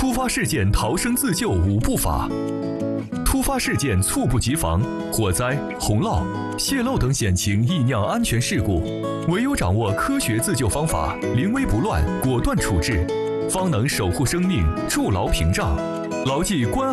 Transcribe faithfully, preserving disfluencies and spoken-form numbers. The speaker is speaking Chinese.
突发事件逃生自救五步法。突发事件猝不及防，火灾、洪涝、泄漏等险情易酿安全事故，唯有掌握科学自救方法，临危不乱，果断处置，方能守护生命，筑牢屏障，牢记关。